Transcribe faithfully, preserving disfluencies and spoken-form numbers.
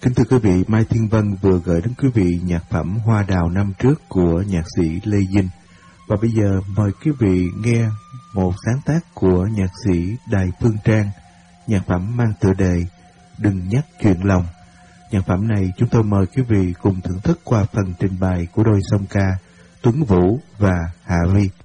Kính thưa quý vị, Mai Thiên Vân vừa gửi đến quý vị nhạc phẩm Hoa Đào năm trước của nhạc sĩ Lê Dinh. Và bây giờ mời quý vị nghe một sáng tác của nhạc sĩ Đài Phương Trang, nhạc phẩm mang tựa đề Đừng Nhắc Chuyện Lòng. Nhạc phẩm này chúng tôi mời quý vị cùng thưởng thức qua phần trình bày của đôi song ca Tuấn Vũ và Hạ Ly.